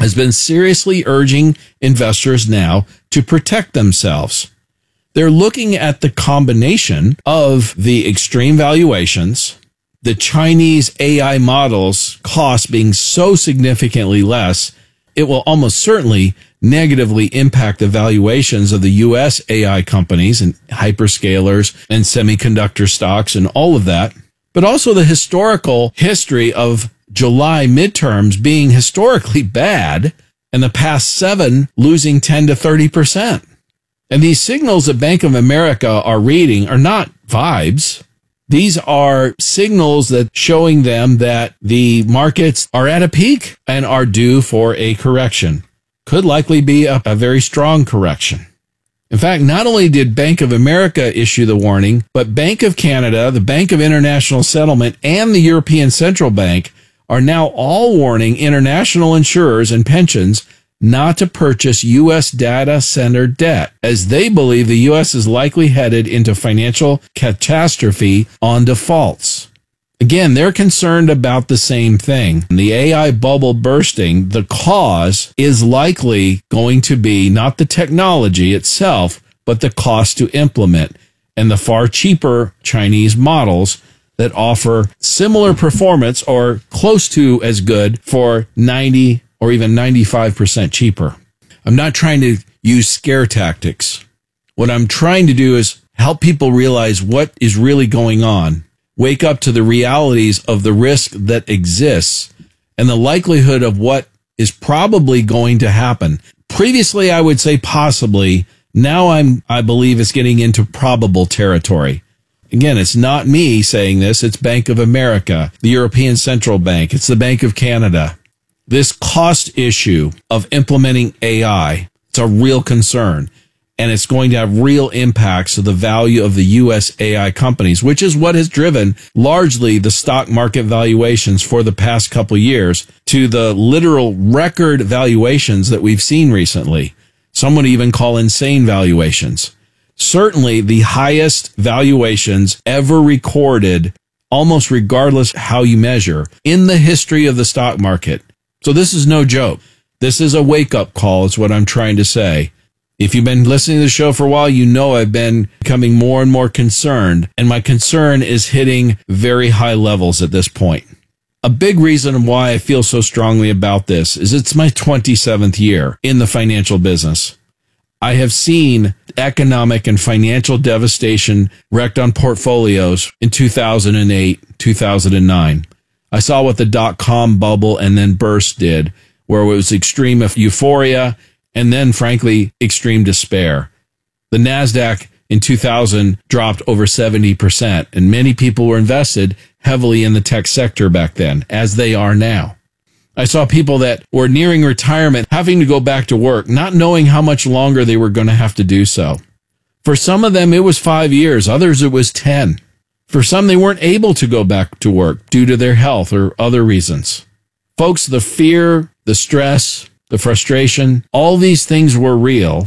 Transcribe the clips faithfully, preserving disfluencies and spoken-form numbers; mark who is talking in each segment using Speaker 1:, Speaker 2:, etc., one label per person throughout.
Speaker 1: has been seriously urging investors now to protect themselves. They're looking at the combination of the extreme valuations, the Chinese A I models cost being so significantly less, it will almost certainly negatively impact the valuations of the U S A I companies and hyperscalers and semiconductor stocks and all of that, but also the historical history of July midterms being historically bad and the past seven losing ten to thirty percent. And these signals that Bank of America are reading are not vibes. These are signals that showing them that the markets are at a peak and are due for a correction. Could likely be a, a very strong correction. In fact, not only did Bank of America issue the warning, but Bank of Canada, the Bank of International Settlement, and the European Central Bank are now all warning international insurers and pensions not to purchase U S data center debt, as they believe the U S is likely headed into financial catastrophe on defaults. Again, they're concerned about the same thing. The A I bubble bursting, the cause is likely going to be not the technology itself, but the cost to implement and the far cheaper Chinese models that offer similar performance or close to as good for ninety or even ninety-five percent cheaper. I'm not trying to use scare tactics. What I'm trying to do is help people realize what is really going on, wake up to the realities of the risk that exists and the likelihood of what is probably going to happen. Previously, I would say possibly. Now I'm, I believe it's getting into probable territory. Again, it's not me saying this. It's Bank of America, the European Central Bank. It's the Bank of Canada. This cost issue of implementing A I, it's a real concern, and it's going to have real impacts to the value of the U S A I companies, which is what has driven largely the stock market valuations for the past couple of years to the literal record valuations that we've seen recently. Some would even call insane valuations. Certainly the highest valuations ever recorded, almost regardless how you measure, in the history of the stock market. So this is no joke. This is a wake-up call, is what I'm trying to say. If you've been listening to the show for a while, you know I've been becoming more and more concerned, and my concern is hitting very high levels at this point. A big reason why I feel so strongly about this is it's my twenty-seventh year in the financial business. I have seen economic and financial devastation wrecked on portfolios in two thousand eight, two thousand nine. I saw what the dot-com bubble and then burst did, where it was extreme euphoria and then, frankly, extreme despair. The NASDAQ in two thousand dropped over seventy percent, and many people were invested heavily in the tech sector back then, as they are now. I saw people that were nearing retirement having to go back to work, not knowing how much longer they were going to have to do so. For some of them, it was five years. Others, it was ten. For some, they weren't able to go back to work due to their health or other reasons. Folks, the fear, the stress, the frustration, all these things were real.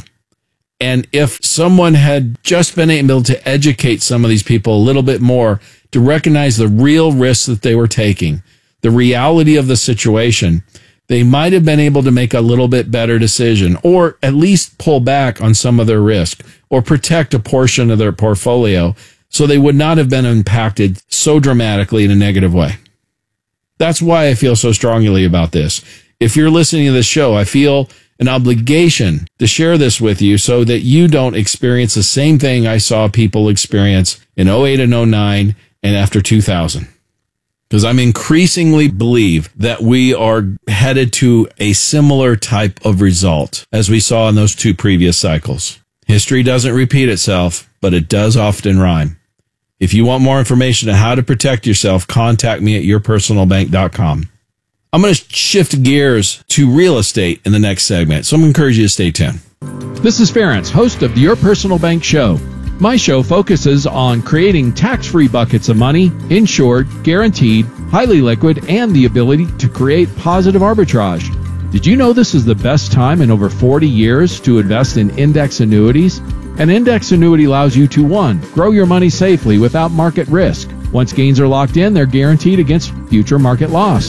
Speaker 1: And if someone had just been able to educate some of these people a little bit more to recognize the real risks that they were taking, the reality of the situation, they might have been able to make a little bit better decision, or at least pull back on some of their risk or protect a portion of their portfolio so they would not have been impacted so dramatically in a negative way. That's why I feel so strongly about this. If you're listening to this show, I feel an obligation to share this with you so that you don't experience the same thing I saw people experience in oh eight and oh nine and after two thousand. Because I'm increasingly believe that we are headed to a similar type of result as we saw in those two previous cycles. History doesn't repeat itself, but it does often rhyme. If you want more information on how to protect yourself, contact me at your personal bank dot com. I'm going to shift gears to real estate in the next segment, so I'm going to encourage you to stay tuned.
Speaker 2: This is Ference, host of the Your Personal Bank Show. My show focuses on creating tax-free buckets of money, insured, guaranteed, highly liquid, and the ability to create positive arbitrage. Did you know this is the best time in over forty years to invest in index annuities? An index annuity allows you to, one, grow your money safely without market risk. Once gains are locked in, they're guaranteed against future market loss.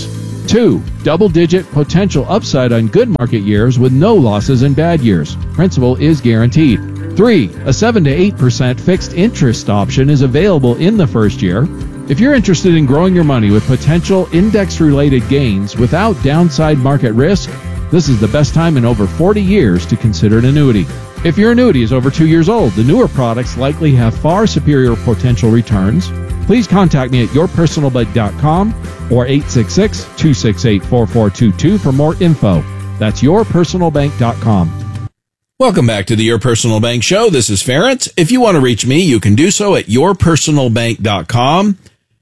Speaker 2: Two, double-digit potential upside on good market years with no losses in bad years. Principal is guaranteed. Three, a seven to eight percent fixed interest option is available in the first year. If you're interested in growing your money with potential index-related gains without downside market risk, this is the best time in over forty years to consider an annuity. If your annuity is over two years old, the newer products likely have far superior potential returns. Please contact me at your personal bank dot com or eight six six, two six eight, four four two two for more info. That's your personal bank dot com.
Speaker 1: Welcome back to the Your Personal Bank Show. This is Ference. If you want to reach me, you can do so at your personal bank dot com.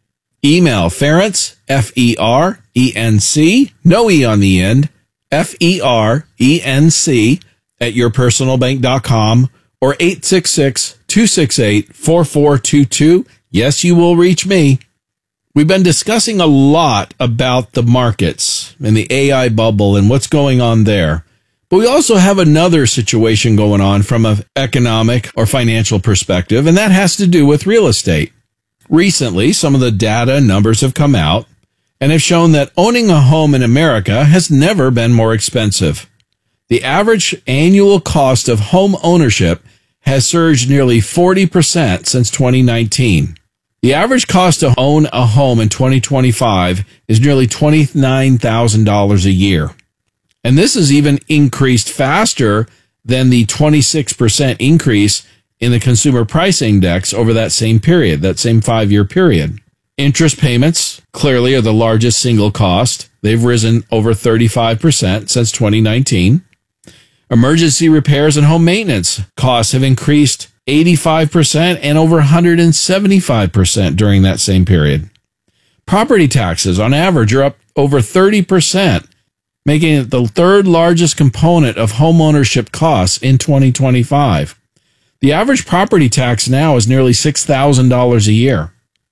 Speaker 1: Email Ference, F E R E N C, no E on the end, F E R E N C, at your personal bank dot com or eight six six, two six eight, four four two two. Yes, you will reach me. We've been discussing a lot about the markets and the A I bubble and what's going on there. But we also have another situation going on from an economic or financial perspective, and that has to do with real estate. Recently, some of the data and numbers have come out and have shown that owning a home in America has never been more expensive. The average annual cost of home ownership has surged nearly forty percent since twenty nineteen. The average cost to own a home in twenty twenty-five is nearly twenty-nine thousand dollars a year. And this has even increased faster than the twenty-six percent increase in the Consumer Price Index over that same period, that same five-year period. Interest payments clearly are the largest single cost. They've risen over thirty-five percent since twenty nineteen. Emergency repairs and home maintenance costs have increased eighty-five percent and over one hundred seventy-five percent during that same period. Property taxes on average are up over thirty percent, making it the third largest component of homeownership costs in twenty twenty-five. The average property tax now is nearly six thousand dollars a year.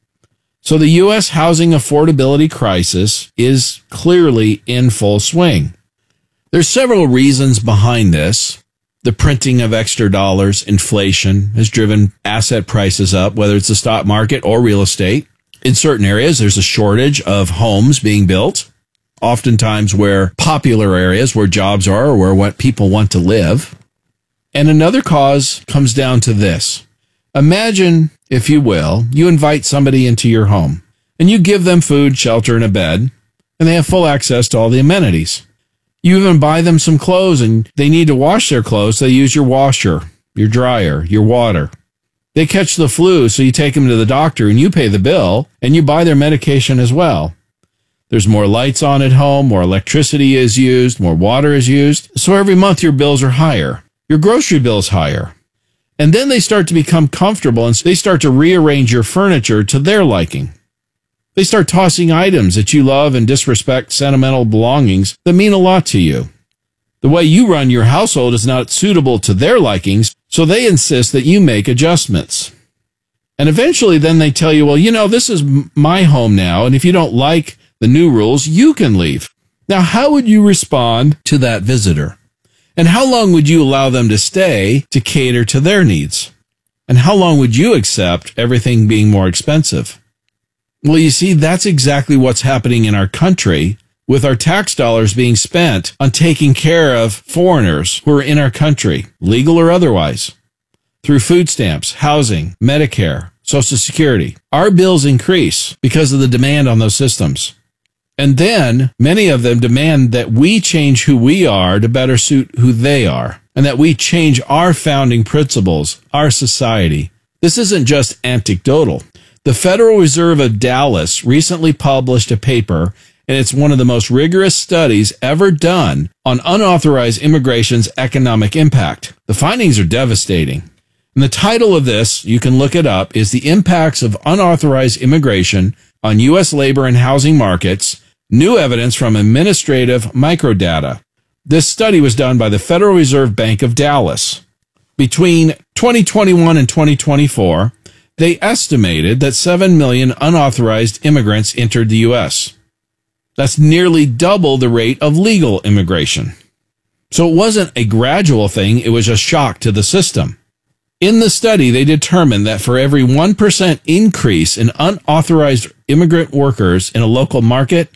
Speaker 1: So the U S housing affordability crisis is clearly in full swing. There's several reasons behind this. The printing of extra dollars, inflation, has driven asset prices up, whether it's the stock market or real estate. In certain areas, there's a shortage of homes being built, oftentimes where popular areas where jobs are or where what people want to live. And another cause comes down to this. Imagine, if you will, you invite somebody into your home and you give them food, shelter, and a bed, and they have full access to all the amenities. You even buy them some clothes and they need to wash their clothes. So they use your washer, your dryer, your water. They catch the flu, so you take them to the doctor and you pay the bill and you buy their medication as well. There's more lights on at home, more electricity is used, more water is used. So every month your bills are higher. Your grocery bill's higher. And then they start to become comfortable and they start to rearrange your furniture to their liking. They start tossing items that you love and disrespect sentimental belongings that mean a lot to you. The way you run your household is not suitable to their likings, so they insist that you make adjustments. And eventually then they tell you, well, you know, this is my home now, and if you don't like the new rules, you can leave. Now, how would you respond to that visitor? And how long would you allow them to stay to cater to their needs? And how long would you accept everything being more expensive? Well, you see, that's exactly what's happening in our country, with our tax dollars being spent on taking care of foreigners who are in our country, legal or otherwise, through food stamps, housing, Medicare, Social Security. Our bills increase because of the demand on those systems. And then many of them demand that we change who we are to better suit who they are, and that we change our founding principles, our society. This isn't just anecdotal. The Federal Reserve of Dallas recently published a paper, and it's one of the most rigorous studies ever done on unauthorized immigration's economic impact. The findings are devastating. And the title of this, you can look it up, is The Impacts of Unauthorized Immigration on U S Labor and Housing Markets, New Evidence from Administrative Microdata. This study was done by the Federal Reserve Bank of Dallas. Between twenty twenty-one and twenty twenty-four, they estimated that seven million unauthorized immigrants entered the U S. That's nearly double the rate of legal immigration. So it wasn't a gradual thing, it was a shock to the system. In the study, they determined that for every one percent increase in unauthorized immigrant workers in a local market,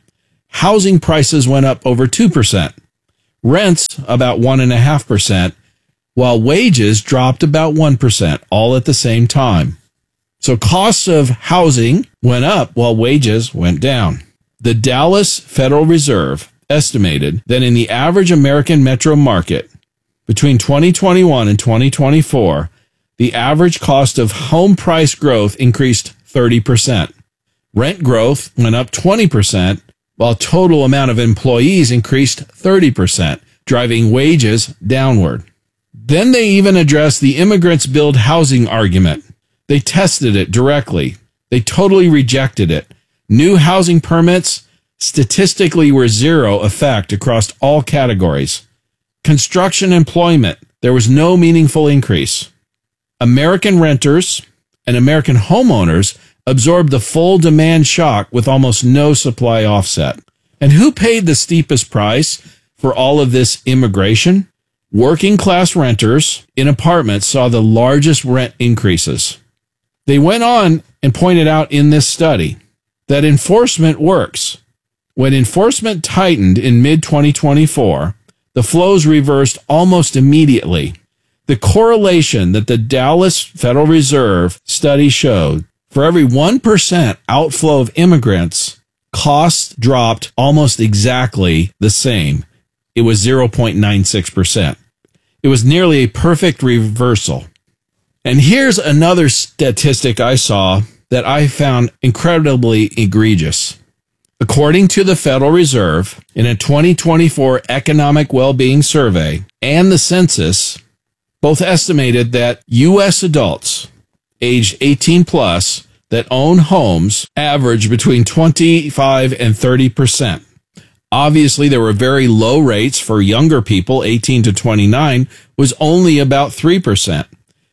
Speaker 1: housing prices went up over two percent. Rents about one point five percent, while wages dropped about one percent, all at the same time. So costs of housing went up while wages went down. The Dallas Federal Reserve estimated that in the average American metro market, between twenty twenty-one and twenty twenty-four, the average cost of home price growth increased thirty percent. Rent growth went up twenty percent, while total amount of employees increased thirty percent, driving wages downward. Then they even addressed the immigrants build housing argument. They tested it directly. They totally rejected it. New housing permits statistically were zero effect across all categories. Construction employment, there was no meaningful increase. American renters and American homeowners absorbed the full demand shock with almost no supply offset. And who paid the steepest price for all of this immigration? Working class renters in apartments saw the largest rent increases. They went on and pointed out in this study that enforcement works. When enforcement tightened in mid twenty twenty-four, the flows reversed almost immediately. The correlation that the Dallas Federal Reserve study showed, for every one percent outflow of immigrants, costs dropped almost exactly the same. It was zero point nine six percent. It was nearly a perfect reversal. And here's another statistic I saw that I found incredibly egregious. According to the Federal Reserve, in a twenty twenty-four economic well-being survey and the census, both estimated that U S adults aged eighteen plus that own homes average between twenty-five and thirty percent. Obviously, there were very low rates for younger people. eighteen to twenty-nine was only about three percent.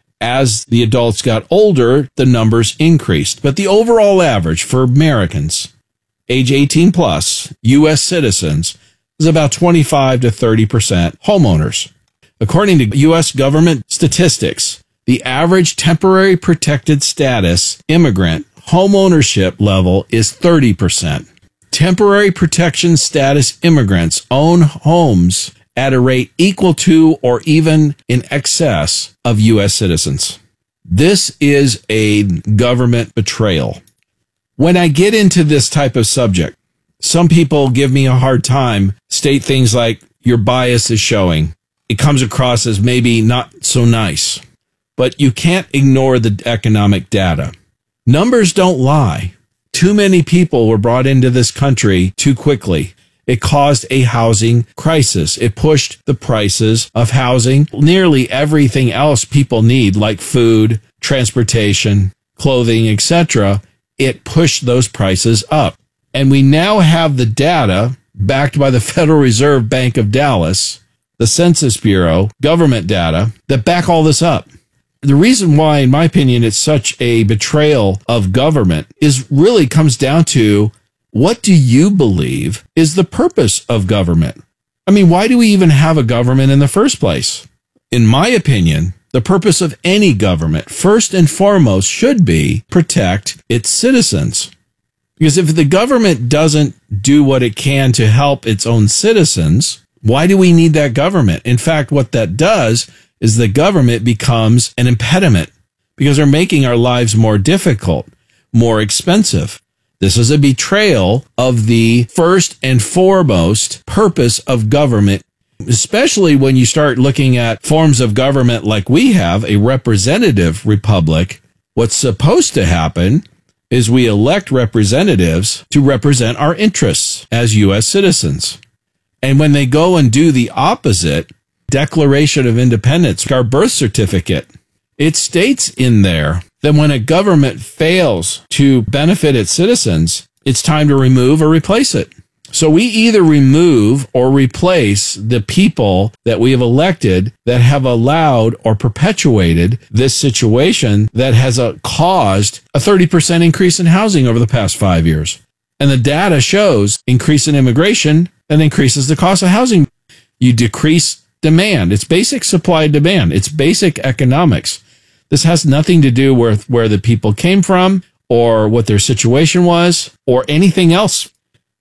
Speaker 1: As the adults got older, the numbers increased. But the overall average for Americans, age eighteen plus, U S citizens, is about twenty-five to thirty percent homeowners. According to U S government statistics, the average temporary protected status immigrant homeownership level is thirty percent. Temporary protection status immigrants own homes at a rate equal to or even in excess of U S citizens. This is a government betrayal. When I get into this type of subject, some people give me a hard time, state things like, your bias is showing. It comes across as maybe not so nice. But you can't ignore the economic data. Numbers don't lie. Too many people were brought into this country too quickly. It caused a housing crisis. It pushed the prices of housing, nearly everything else people need, like food, transportation, clothing, et cetera. It pushed those prices up. And we now have the data backed by the Federal Reserve Bank of Dallas, the Census Bureau, government data that back all this up. The reason why, in my opinion, it's such a betrayal of government is really comes down to, what do you believe is the purpose of government? I mean, why do we even have a government in the first place? In my opinion, the purpose of any government, first and foremost, should be protect its citizens. Because if the government doesn't do what it can to help its own citizens, why do we need that government? In fact, what that does is the government becomes an impediment because they're making our lives more difficult, more expensive. This is a betrayal of the first and foremost purpose of government, especially when you start looking at forms of government like we have, a representative republic. What's supposed to happen is we elect representatives to represent our interests as U S citizens. And when they go and do the opposite, Declaration of Independence, our birth certificate, it states in there that when a government fails to benefit its citizens, it's time to remove or replace it. So we either remove or replace the people that we have elected that have allowed or perpetuated this situation that has uh, caused a thirty percent increase in housing over the past five years. And the data shows increase in immigration and increases the cost of housing. You decrease demand. It's basic supply and demand. It's basic economics. This has nothing to do with where the people came from or what their situation was or anything else.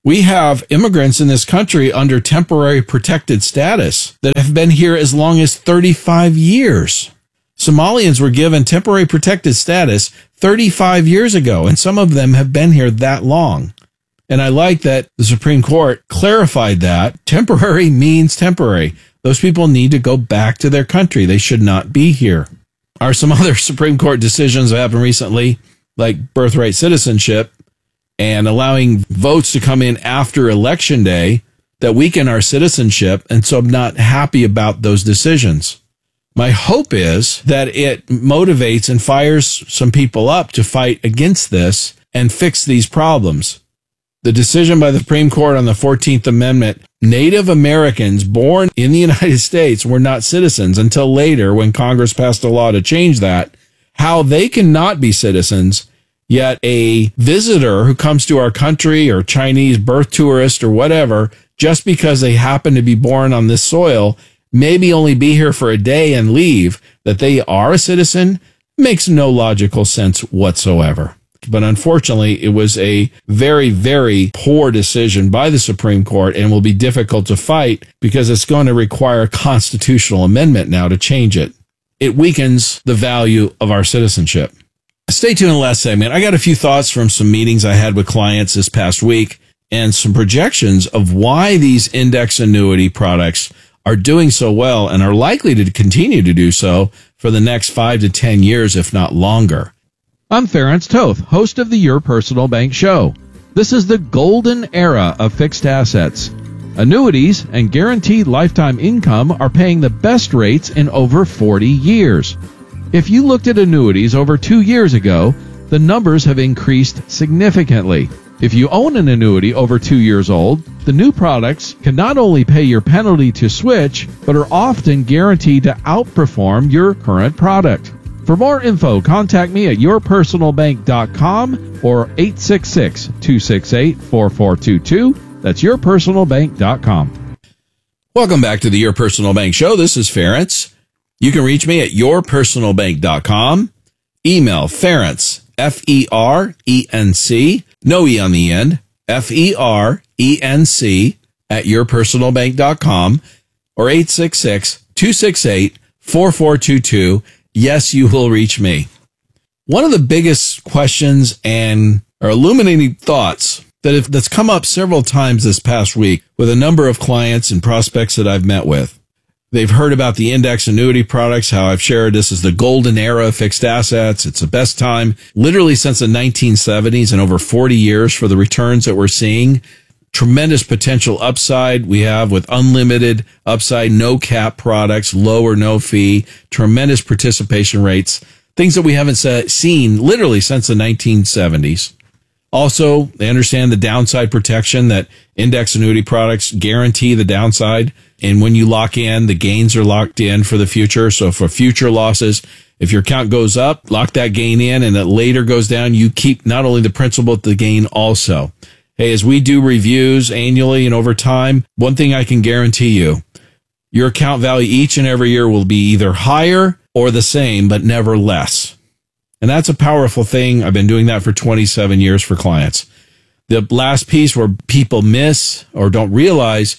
Speaker 1: We have immigrants in this country under temporary protected status that have been here as long as thirty-five years. Somalians were given temporary protected status thirty-five years ago, and some of them have been here that long. And I like that the Supreme Court clarified that temporary means temporary. Those people need to go back to their country. They should not be here. Are some other Supreme Court decisions that happened recently, like birthright citizenship and allowing votes to come in after Election Day, that weaken our citizenship. And so I'm not happy about those decisions. My hope is that it motivates and fires some people up to fight against this and fix these problems. The decision by the Supreme Court on the fourteenth Amendment, Native Americans born in the United States were not citizens until later when Congress passed a law to change that. How they cannot be citizens, yet a visitor who comes to our country or Chinese birth tourist or whatever, just because they happen to be born on this soil, maybe only be here for a day and leave, that they are a citizen, makes no logical sense whatsoever. But unfortunately, it was a very, very poor decision by the Supreme Court and will be difficult to fight because it's going to require a constitutional amendment now to change it. It weakens the value of our citizenship. Stay tuned in the last segment. I got a few thoughts from some meetings I had with clients this past week and some projections of why these index annuity products are doing so well and are likely to continue to do so for the next five to ten years, if not longer.
Speaker 2: I'm Ference Toth, host of the Your Personal Bank Show. This is the golden era of fixed assets. Annuities and guaranteed lifetime income are paying the best rates in over forty years. If you looked at annuities over two years ago, the numbers have increased significantly. If you own an annuity over two years old, the new products can not only pay your penalty to switch, but are often guaranteed to outperform your current product. For more info, contact me at your personal bank dot com or eight six six, two six eight, four four two two. That's your personal bank dot com.
Speaker 1: Welcome back to the Your Personal Bank Show. This is Ference. You can reach me at your personal bank dot com. Email Ference, F E R E N C, no E on the end, F E R E N C at your personal bank dot com or eight six six, two six eight, four four two two. Yes, you will reach me. One of the biggest questions and or illuminating thoughts that have, that's come up several times this past week with a number of clients and prospects that I've met with. They've heard about the index annuity products, how I've shared this is the golden era of fixed assets. It's the best time literally since the nineteen seventies and over forty years for the returns that we're seeing. Tremendous potential upside we have with unlimited upside, no cap products, low or no fee, tremendous participation rates, things that we haven't seen literally since the nineteen seventies. Also, they understand the downside protection that index annuity products guarantee the downside. And when you lock in, the gains are locked in for the future. So for future losses, if your account goes up, lock that gain in, and it later goes down, you keep not only the principal, but the gain also. Hey, as we do reviews annually and over time, one thing I can guarantee you, your account value each and every year will be either higher or the same, but never less. And that's a powerful thing. I've been doing that for twenty-seven years for clients. The last piece where people miss or don't realize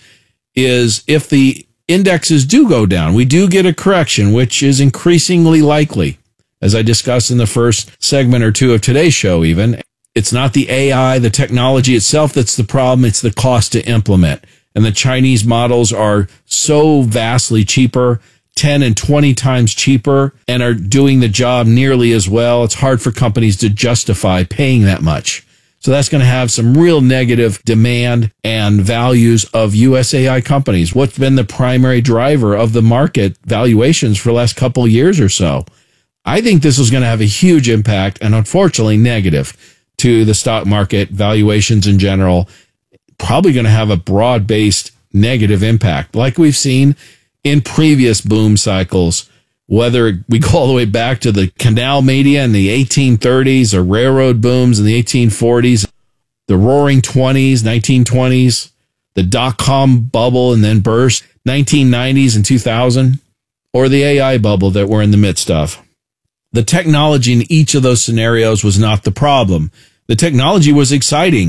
Speaker 1: is if the indexes do go down, we do get a correction, which is increasingly likely. As I discussed in the first segment or two of today's show even, it's not the A I, the technology itself that's the problem. It's the cost to implement. And the Chinese models are so vastly cheaper, ten and twenty times cheaper, and are doing the job nearly as well. It's hard for companies to justify paying that much. So that's going to have some real negative demand and values of U S A I companies. What's been the primary driver of the market valuations for the last couple of years or so? I think this is going to have a huge impact and unfortunately negative to the stock market valuations in general, probably going to have a broad-based negative impact like we've seen in previous boom cycles, whether we go all the way back to the canal media in the eighteen thirties or railroad booms in the eighteen forties, the roaring twenties, nineteen twenties, the dot-com bubble and then burst, nineteen nineties and two thousand, or the A I bubble that we're in the midst of. The technology in each of those scenarios was not the problem. The technology was exciting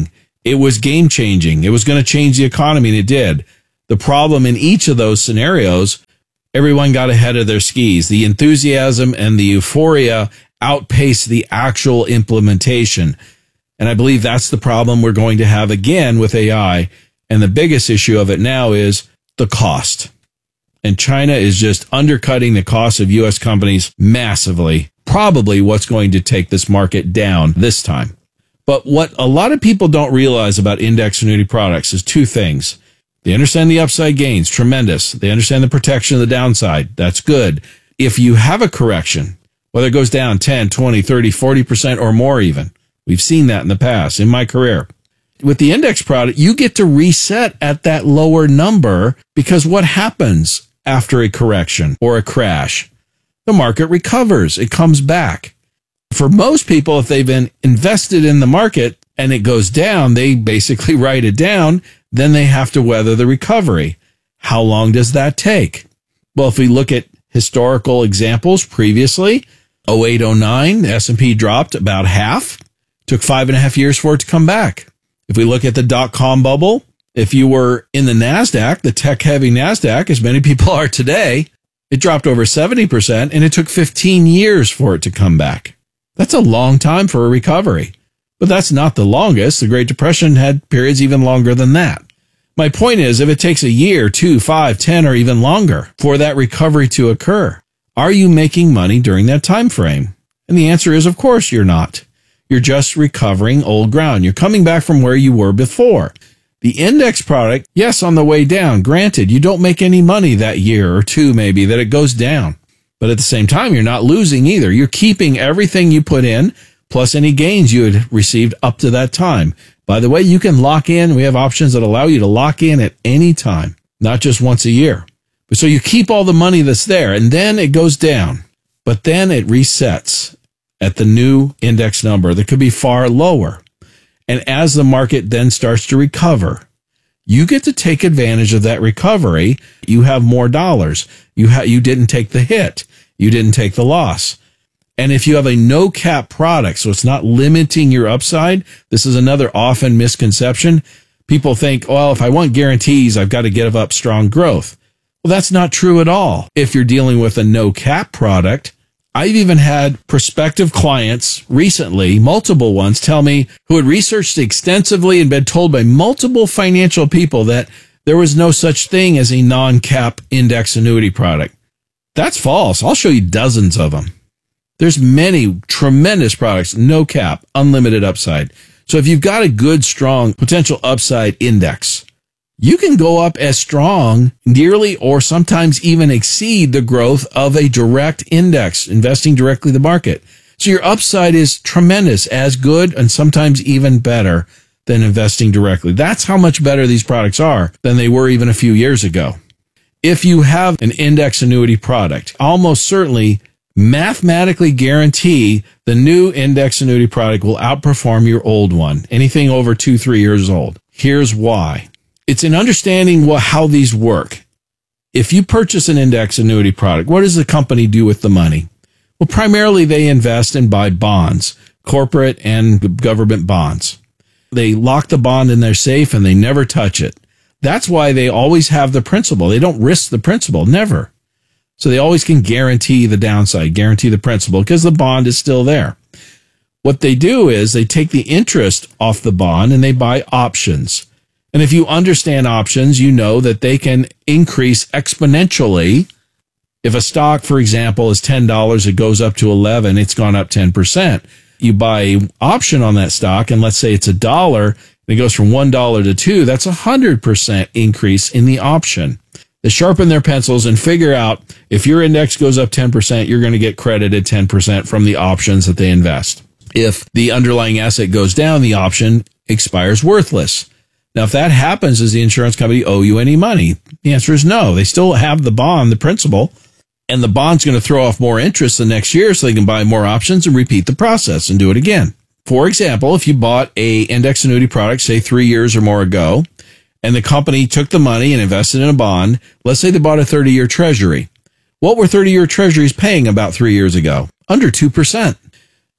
Speaker 1: It was game changing. It was going to change the economy, and it did. The problem in each of those scenarios, everyone got ahead of their skis. The enthusiasm and the euphoria outpaced the actual implementation. And I believe that's the problem we're going to have again with A I. And the biggest issue of it now is the cost. And China is just undercutting the cost of U S companies massively. Probably what's going to take this market down this time. But what a lot of people don't realize about index annuity products is two things. They understand the upside gains, tremendous. They understand the protection of the downside. That's good. If you have a correction, whether it goes down ten, twenty, thirty, forty percent or more even, we've seen that in the past in my career. With the index product, you get to reset at that lower number because what happens after a correction or a crash? The market recovers. It comes back. For most people, if they've been invested in the market and it goes down, they basically write it down. Then they have to weather the recovery. How long does that take? Well, if we look at historical examples previously, oh eight, oh nine, the S and P dropped about half. Took five and a half years for it to come back. If we look at the dot-com bubble, if you were in the NASDAQ, the tech-heavy NASDAQ, as many people are today, it dropped over seventy percent, and it took fifteen years for it to come back. That's a long time for a recovery. But that's not the longest. The Great Depression had periods even longer than that. My point is, if it takes a year, two, five, ten, or even longer for that recovery to occur, are you making money during that time frame? And the answer is, of course, you're not. You're just recovering old ground. You're coming back from where you were before. The index product, yes, on the way down. Granted, you don't make any money that year or two maybe that it goes down. But at the same time, you're not losing either. You're keeping everything you put in, plus any gains you had received up to that time. By the way, you can lock in. We have options that allow you to lock in at any time, not just once a year. So you keep all the money that's there, and then it goes down. But then it resets at the new index number that could be far lower. And as the market then starts to recover, you get to take advantage of that recovery. You have more dollars. You ha- you didn't take the hit. You didn't take the loss. And if you have a no cap product, so it's not limiting your upside, this is another often misconception. People think, well, if I want guarantees, I've got to give up strong growth. Well, that's not true at all. If you're dealing with a no cap product, I've even had prospective clients recently, multiple ones, tell me who had researched extensively and been told by multiple financial people that there was no such thing as a non-cap index annuity product. That's false. I'll show you dozens of them. There's many tremendous products, no cap, unlimited upside. So if you've got a good, strong potential upside index, you can go up as strong, nearly, or sometimes even exceed the growth of a direct index, investing directly in the market. So your upside is tremendous, as good, and sometimes even better than investing directly. That's how much better these products are than they were even a few years ago. If you have an index annuity product, almost certainly mathematically guarantee the new index annuity product will outperform your old one, anything over two, three years old. Here's why. It's in understanding what, how these work. If you purchase an index annuity product, what does the company do with the money? Well, primarily they invest and buy bonds, corporate and government bonds. They lock the bond in their safe and they never touch it. That's why they always have the principal. They don't risk the principal, never. So they always can guarantee the downside, guarantee the principal, because the bond is still there. What they do is they take the interest off the bond and they buy options. And if you understand options, you know that they can increase exponentially. If a stock, for example, is ten dollars, it goes up to eleven, it's gone up ten percent. You buy an option on that stock, and let's say it's a dollar, and it goes from one dollar to two, that's a one hundred percent increase in the option. They sharpen their pencils and figure out if your index goes up ten percent, you're going to get credited ten percent from the options that they invest. If the underlying asset goes down, the option expires worthless. Now, if that happens, does the insurance company owe you any money? The answer is no. They still have the bond, the principal, and the bond's going to throw off more interest the next year so they can buy more options and repeat the process and do it again. For example, if you bought a index annuity product, say three years or more ago, and the company took the money and invested in a bond, let's say they bought a thirty-year treasury. What were thirty-year treasuries paying about three years ago? Under two percent.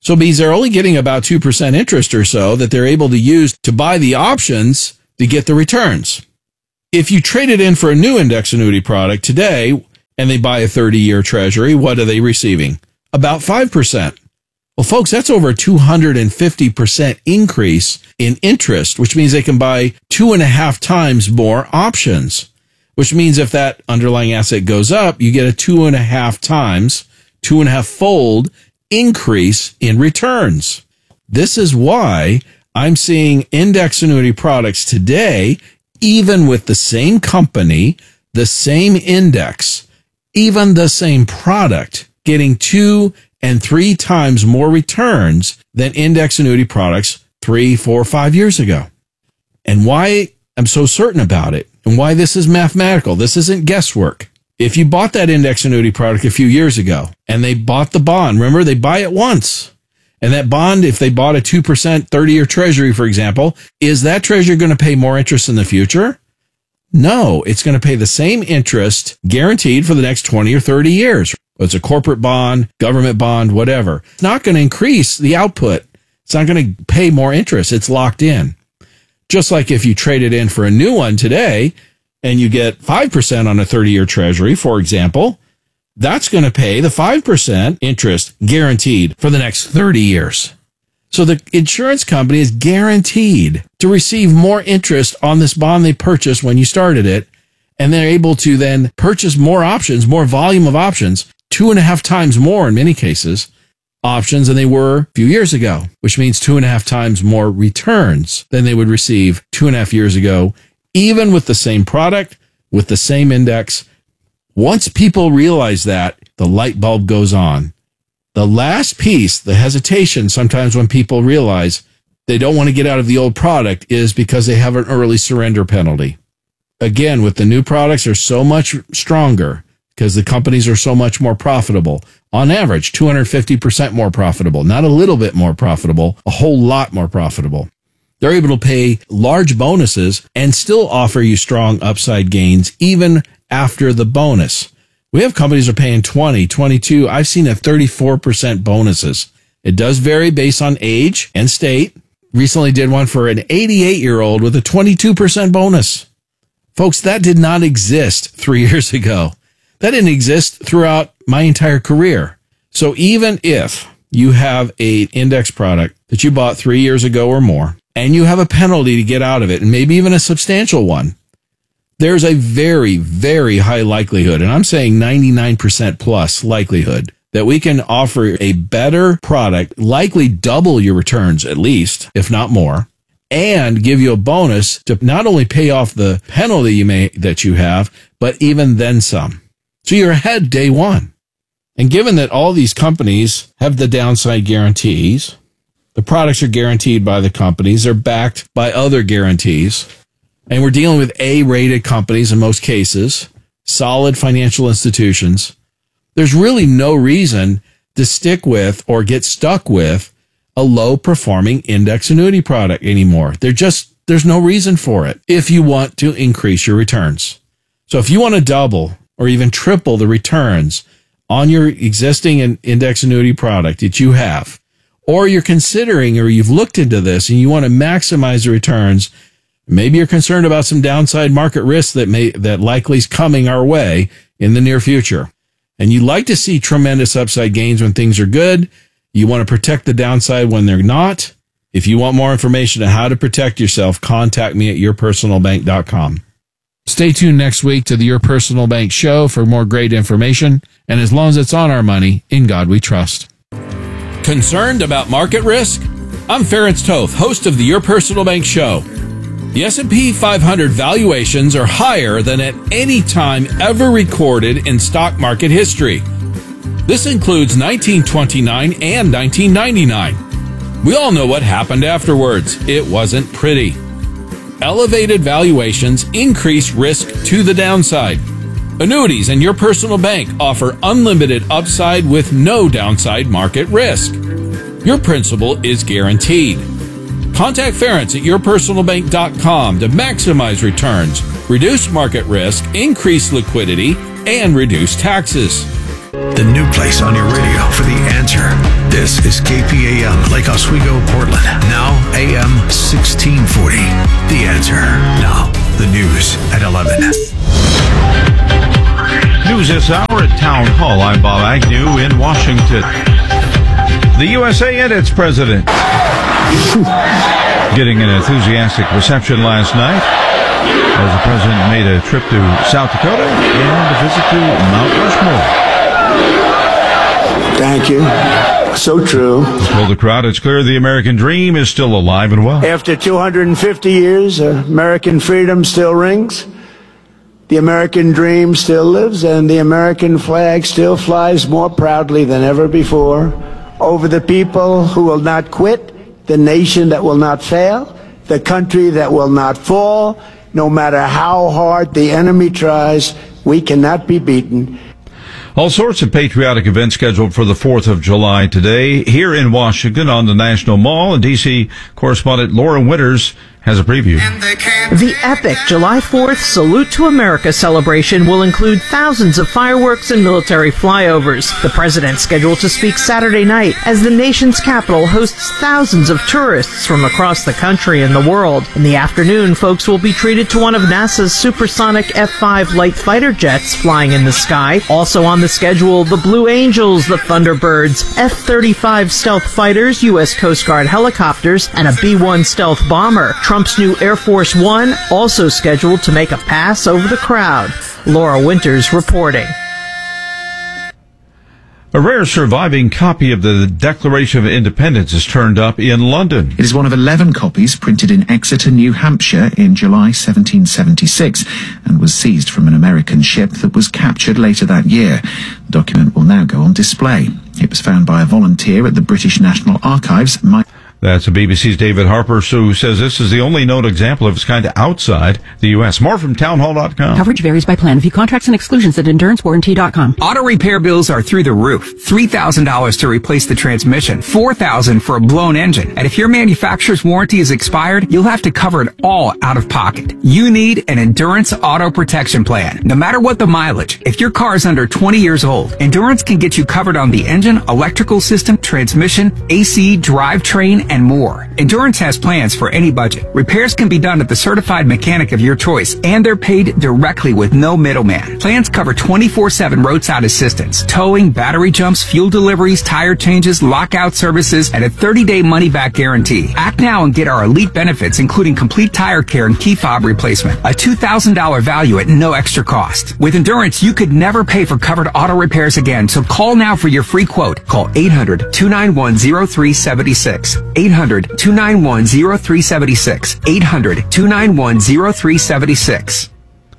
Speaker 1: So it means they're only getting about two percent interest or so that they're able to use to buy the options to get the returns. If you trade it in for a new index annuity product today and they buy a thirty-year treasury, what are they receiving? About five percent. Well, folks, that's over a two hundred fifty percent increase in interest, which means they can buy two and a half times more options, which means if that underlying asset goes up, you get a two and a half times, two and a half fold increase in returns. This is why I'm seeing index annuity products today, even with the same company, the same index, even the same product, getting two and three times more returns than index annuity products three, four, five years ago. And why I'm so certain about it, and why this is mathematical, this isn't guesswork. If you bought that index annuity product a few years ago and they bought the bond, remember they buy it once. And that bond, if they bought a two percent thirty-year treasury, for example, is that treasury going to pay more interest in the future? No, it's going to pay the same interest guaranteed for the next twenty or thirty years. It's a corporate bond, government bond, whatever. It's not going to increase the output. It's not going to pay more interest. It's locked in. Just like if you trade it in for a new one today, and you get five percent on a thirty-year treasury, for example, that's going to pay the five percent interest guaranteed for the next thirty years. So the insurance company is guaranteed to receive more interest on this bond they purchased when you started it, and they're able to then purchase more options, more volume of options, two and a half times more in many cases, options than they were a few years ago, which means two and a half times more returns than they would receive two and a half years ago, even with the same product, with the same index. Once people realize that, the light bulb goes on. The last piece, the hesitation, sometimes when people realize they don't want to get out of the old product, is because they have an early surrender penalty. Again, with the new products, they're so much stronger because the companies are so much more profitable. On average, two hundred fifty percent more profitable, not a little bit more profitable, a whole lot more profitable. They're able to pay large bonuses and still offer you strong upside gains even after the bonus. We have companies that are paying twenty, twenty-two. I've seen a thirty-four percent bonuses. It does vary based on age and state. Recently did one for an eighty-eight-year-old with a twenty-two percent bonus. Folks, that did not exist three years ago. That didn't exist throughout my entire career. So even if you have an index product that you bought three years ago or more, and you have a penalty to get out of it, and maybe even a substantial one, there's a very, very high likelihood, and I'm saying ninety-nine percent plus likelihood, that we can offer a better product, likely double your returns at least, if not more, and give you a bonus to not only pay off the penalty you may that you have, but even then some. So you're ahead day one. And given that all these companies have the downside guarantees, the products are guaranteed by the companies, they're backed by other guarantees, and we're dealing with A-rated companies in most cases, solid financial institutions, there's really no reason to stick with or get stuck with a low-performing index annuity product anymore. They're just, there's no reason for it if you want to increase your returns. So if you want to double or even triple the returns on your existing index annuity product that you have, or you're considering or you've looked into this and you want to maximize the returns, maybe you're concerned about some downside market risk that may that likely is coming our way in the near future, and you like to see tremendous upside gains when things are good, you want to protect the downside when they're not. If you want more information on how to protect yourself, contact me at your personal bank dot com. Stay tuned next week to the Your Personal Bank Show for more great information. And as long as it's on our money, in God we trust. Concerned about market risk? I'm Ferenc Toth, host of the Your Personal Bank Show. The S and P five hundred valuations are higher than at any time ever recorded in stock market history. This includes nineteen twenty-nine and nineteen ninety-nine. We all know what happened afterwards. It wasn't pretty. Elevated valuations increase risk to the downside. Annuities and Your Personal Bank offer unlimited upside with no downside market risk. Your principal is guaranteed. Contact Ferenc at your personal bank dot com to maximize returns, reduce market risk, increase liquidity, and reduce taxes.
Speaker 3: The new place on your radio for The Answer. This is K P A M, Lake Oswego, Portland. Now A M sixteen forty. The Answer. Now, the news at eleven.
Speaker 4: News this hour at Town Hall. I'm Bob Agnew in Washington. The U S A and its president getting an enthusiastic reception last night as the president made a trip to South Dakota and a visit to Mount Rushmore.
Speaker 5: Thank you. So true.
Speaker 4: He told the crowd it's clear the American dream is still alive and well.
Speaker 5: After two hundred fifty years, uh, American freedom still rings. The American dream still lives, and the American flag still flies more proudly than ever before over the people who will not quit, the nation that will not fail, the country that will not fall. No matter how hard the enemy tries, we cannot be beaten.
Speaker 4: All sorts of patriotic events scheduled for the fourth of July today here in Washington on the National Mall. And D C correspondent Laura Winters has a preview.
Speaker 6: The epic July fourth Salute to America celebration will include thousands of fireworks and military flyovers. The president scheduled to speak Saturday night as the nation's capital hosts thousands of tourists from across the country and the world. In the afternoon, folks will be treated to one of NASA's supersonic F five light fighter jets flying in the sky. Also on the schedule, the Blue Angels, the Thunderbirds, F thirty-five stealth fighters, U S Coast Guard helicopters, and a B one stealth bomber. Trump's new Air Force One also scheduled to make a pass over the crowd. Laura Winters reporting.
Speaker 4: A rare surviving copy of the Declaration of Independence is turned up in London.
Speaker 7: It is one of eleven copies printed in Exeter, New Hampshire in July seventeen seventy-six and was seized from an American ship that was captured later that year. The document will now go on display. It was found by a volunteer at the British National Archives. Mike
Speaker 4: That's B B C's David Harper, who says this is the only known example of its kind outside the U S. More from townhall dot com.
Speaker 8: Coverage varies by plan. View contracts and exclusions at endurance warranty dot com.
Speaker 9: Auto repair bills are through the roof. three thousand dollars to replace the transmission, four thousand dollars for a blown engine. And if your manufacturer's warranty is expired, you'll have to cover it all out of pocket. You need an Endurance Auto Protection Plan. No matter what the mileage, if your car is under twenty years old, Endurance can get you covered on the engine, electrical system, transmission, A C, drivetrain, and more. Endurance has plans for any budget. Repairs can be done at the certified mechanic of your choice, and they're paid directly with no middleman. Plans cover twenty-four seven roadside assistance, towing, battery jumps, fuel deliveries, tire changes, lockout services, and a thirty-day money-back guarantee. Act now and get our elite benefits, including complete tire care and key fob replacement. A two thousand dollars value at no extra cost. With Endurance, you could never pay for covered auto repairs again, so call now for your free quote. Call eight hundred, two nine one, zero three seven six. eight hundred, two nine one, zero three seven six. eight hundred, two nine one, zero three seven six.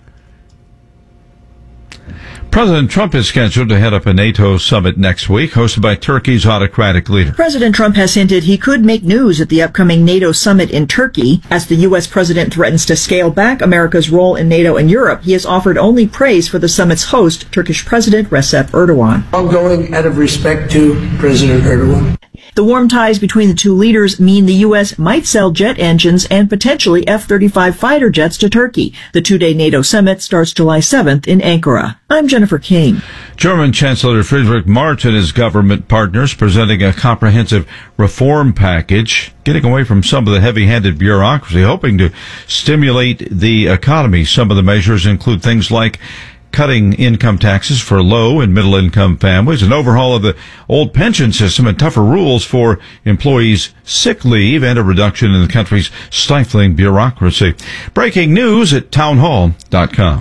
Speaker 4: President Trump is scheduled to head up a NATO summit next week, hosted by Turkey's autocratic leader.
Speaker 6: President Trump has hinted he could make news at the upcoming NATO summit in Turkey. As the U S president threatens to scale back America's role in NATO and Europe, he has offered only praise for the summit's host, Turkish President Recep Erdogan.
Speaker 5: Ongoing out of respect to President Erdogan.
Speaker 6: The warm ties between the two leaders mean the U S might sell jet engines and potentially F thirty-five fighter jets to Turkey. The two-day NATO summit starts July seventh in Ankara. I'm Jennifer King.
Speaker 4: German Chancellor Friedrich Merz and his government partners presenting a comprehensive reform package, getting away from some of the heavy-handed bureaucracy, hoping to stimulate the economy. Some of the measures include things like cutting income taxes for low and middle income families, an overhaul of the old pension system, and tougher rules for employees' sick leave, and a reduction in the country's stifling bureaucracy. Breaking news at townhall dot com.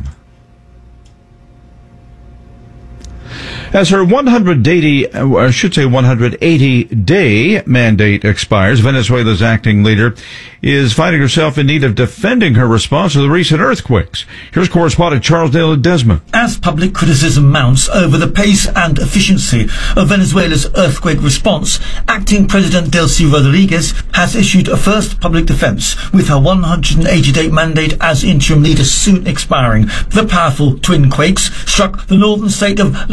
Speaker 4: As her one hundred eighty, I should say one hundred eighty day mandate expires, Venezuela's acting leader is finding herself in need of defending her response to the recent earthquakes. Here's correspondent Charles De Ledesma.
Speaker 10: As public criticism mounts over the pace and efficiency of Venezuela's earthquake response, acting President Delcy Rodriguez has issued a first public defense, with her one hundred eighty day mandate as interim leader soon expiring. The powerful twin quakes struck the northern state of La Guaira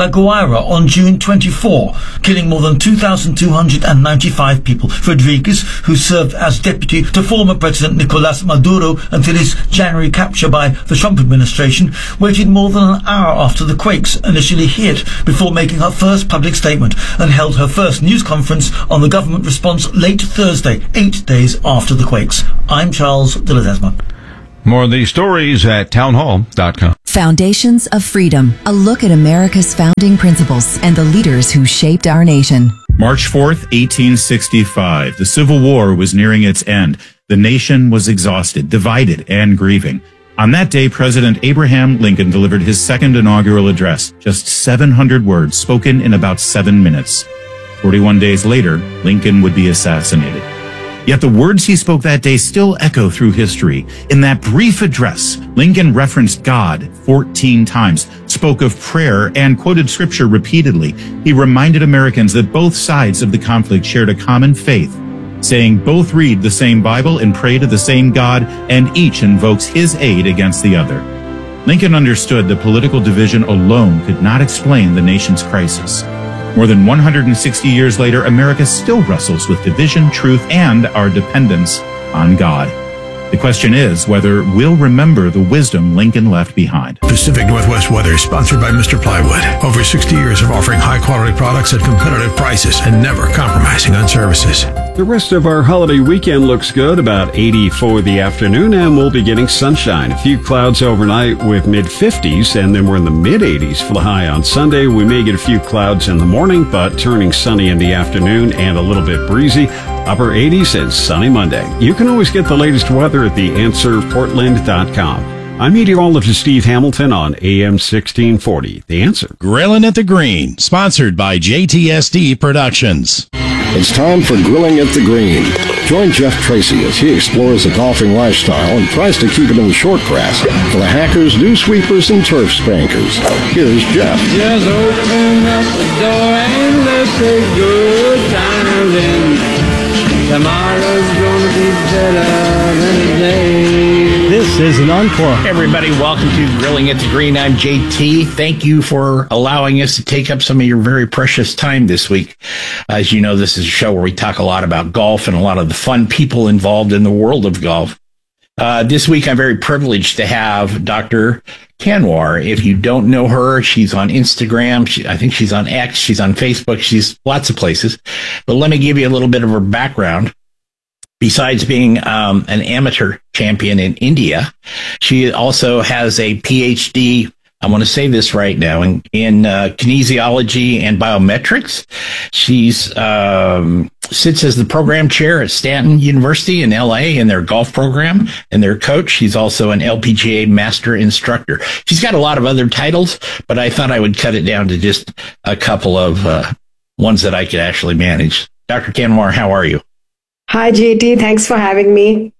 Speaker 10: Ira on June twenty-fourth, killing more than two thousand two hundred ninety-five people. Rodriguez, who served as deputy to former President Nicolas Maduro until his January capture by the Trump administration, waited more than an hour after the quakes initially hit before making her first public statement and held her first news conference on the government response late Thursday, eight days after the quakes. I'm Charles de Ledesma.
Speaker 4: More of these stories at townhall dot com.
Speaker 11: Foundations of Freedom, a look at America's founding principles and the leaders who shaped our nation.
Speaker 12: March fourth, eighteen sixty-five. The Civil War was nearing its end. The nation was exhausted, divided, and grieving. On that day, President Abraham Lincoln delivered his second inaugural address, just seven hundred words spoken in about seven minutes. forty-one days later, Lincoln would be assassinated. Yet the words he spoke that day still echo through history. In that brief address, Lincoln referenced God fourteen times, spoke of prayer, and quoted scripture repeatedly. He reminded Americans that both sides of the conflict shared a common faith, saying both read the same Bible and pray to the same God, and each invokes his aid against the other. Lincoln understood that political division alone could not explain the nation's crisis. More than one hundred sixty years later, America still wrestles with division, truth, and our dependence on God. The question is whether we'll remember the wisdom Lincoln left behind.
Speaker 3: Pacific Northwest Weather, sponsored by Mister Plywood. Over sixty years of offering high-quality products at competitive prices and never compromising on services.
Speaker 13: The rest of our holiday weekend looks good, about eighty for the afternoon, and we'll be getting sunshine. A few clouds overnight with mid-fifties, and then we're in the mid-eighties for the high on Sunday. We may get a few clouds in the morning, but turning sunny in the afternoon and a little bit breezy. Upper eighties and sunny Monday. You can always get the latest weather at the answer portland dot com. I'm meteorologist Steve Hamilton on A M sixteen forty. The Answer.
Speaker 14: Grillin' at the Green, sponsored by J T S D Productions.
Speaker 15: It's time for Grilling at the Green. Join Jeff Tracy as he explores the golfing lifestyle and tries to keep it in the short grass for the hackers, dew sweepers, and turf spankers. Here's Jeff.
Speaker 16: Just open up the door and let's take good times in. Tomorrow's gonna be better than today.
Speaker 17: This is an encore. Hey everybody, welcome to Grilling at the Green. I'm J T. Thank you for allowing us to take up some of your very precious time this week. As you know, this is a show where we talk a lot about golf and a lot of the fun people involved in the world of golf. Uh, this week, I'm very privileged to have Doctor Kanwar. If you don't know her, she's on Instagram. She, I think she's on X. She's on Facebook. She's lots of places. But let me give you a little bit of her background. Besides being um, an amateur champion in India, she also has a P H D, I want to say this right now, in, in uh, kinesiology and biometrics. She's um, sits as the program chair at Stanton University in L A in their golf program and their coach. She's also an L P G A master instructor. She's got a lot of other titles, but I thought I would cut it down to just a couple of uh, ones that I could actually manage. Doctor Kanwar, how are you?
Speaker 18: Hi, J T. Thanks for having me.